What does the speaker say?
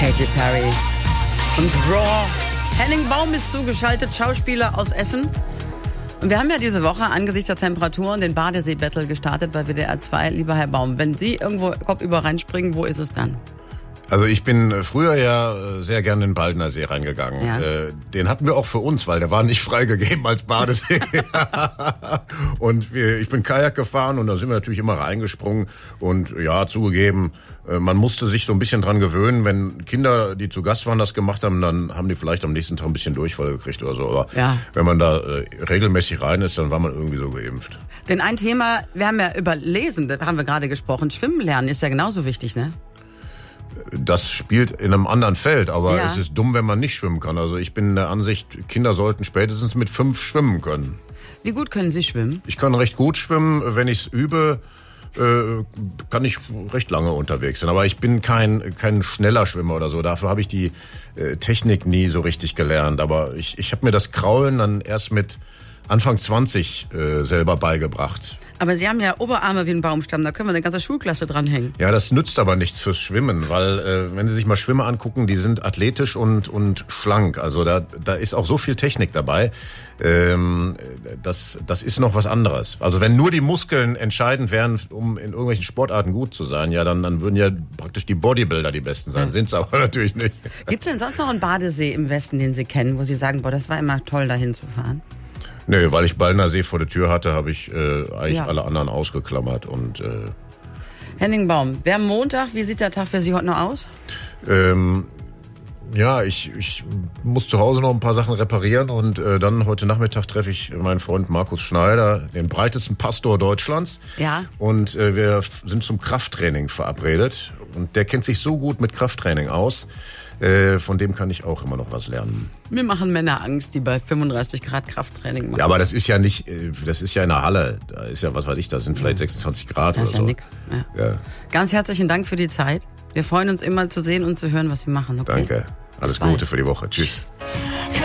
Katy Perry und Raw. Henning Baum ist zugeschaltet, Schauspieler aus Essen. Und wir haben ja diese Woche angesichts der Temperaturen den Badesee-Battle gestartet bei WDR 2. Lieber Herr Baum, wenn Sie irgendwo kopfüber reinspringen, wo ist es dann? Also ich bin früher ja sehr gerne in den Baldener See reingegangen. Ja. Den hatten wir auch für uns, weil der war nicht freigegeben als Badesee. Und ich bin Kajak gefahren und da sind wir natürlich immer reingesprungen. Und ja, zugegeben, man musste sich so ein bisschen dran gewöhnen. Wenn Kinder, die zu Gast waren, das gemacht haben, dann haben die vielleicht am nächsten Tag ein bisschen Durchfall gekriegt oder so. Aber ja, wenn man da regelmäßig rein ist, dann war man irgendwie so geimpft. Denn ein Thema, wir haben ja über Lesen, da haben wir gerade gesprochen. Schwimmen lernen ist ja genauso wichtig, ne? Das spielt in einem anderen Feld, aber ja, es ist dumm, wenn man nicht schwimmen kann. Also ich bin der Ansicht, Kinder sollten spätestens mit 5 schwimmen können. Wie gut können Sie schwimmen? Ich kann recht gut schwimmen. Wenn ich es übe, kann ich recht lange unterwegs sein. Aber ich bin kein schneller Schwimmer oder so. Dafür habe ich die Technik nie so richtig gelernt. Aber ich habe mir das Kraulen dann erst mit Anfang 20 selber beigebracht. Aber Sie haben ja Oberarme wie ein Baumstamm, da können wir eine ganze Schulklasse dranhängen. Ja, das nützt aber nichts fürs Schwimmen, weil wenn Sie sich mal Schwimmer angucken, die sind athletisch und schlank. Also da ist auch so viel Technik dabei. Das ist noch was anderes. Also wenn nur die Muskeln entscheidend wären, um in irgendwelchen Sportarten gut zu sein, ja, dann würden ja praktisch die Bodybuilder die Besten sein. Sind's aber natürlich nicht. Gibt's denn sonst noch einen Badesee im Westen, den Sie kennen, wo Sie sagen, boah, das war immer toll, dahin zu fahren? Nö, weil ich Baldener See vor der Tür hatte, habe ich eigentlich alle anderen ausgeklammert. Und Henning Baum, wir haben Montag. Wie sieht der Tag für Sie heute noch aus? Ja, ich muss zu Hause noch ein paar Sachen reparieren und dann heute Nachmittag treffe ich meinen Freund Markus Schneider, den breitesten Pastor Deutschlands. Ja. Und wir sind zum Krafttraining verabredet. Und der kennt sich so gut mit Krafttraining aus. Von dem kann ich auch immer noch was lernen. Mir machen Männer Angst, die bei 35 Grad Krafttraining machen. Ja, aber das ist ja nicht, das ist ja in der Halle. Da ist ja, was weiß ich, da sind vielleicht 26 Grad oder so. Das ist ja nix. Ja. Ganz herzlichen Dank für die Zeit. Wir freuen uns immer zu sehen und zu hören, was Sie machen. Okay? Danke. Alles Gute für die Woche. Tschüss.